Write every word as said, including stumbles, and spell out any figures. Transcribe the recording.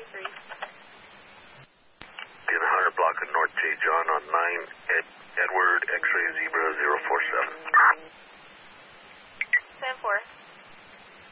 three. In one hundred block of North J. John on nine Ed, Edward X-ray Zebra zero four seven. ten four.